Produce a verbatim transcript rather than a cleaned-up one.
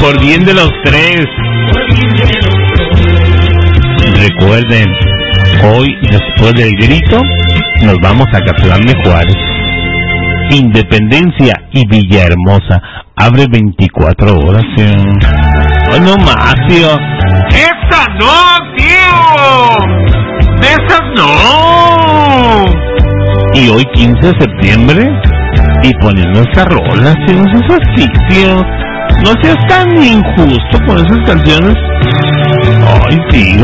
por bien de los tres. Recuerden, hoy después del grito nos vamos a Catlán de Juárez. Independencia y Villahermosa abre veinticuatro horas. ¿eh? Oh, no más, tío. ¡Esa no, tío! ¡Esas no! Y hoy quince de septiembre y poniendo esas rolas, tío, no seas así, tío. No seas tan injusto con esas canciones. Ay, tío.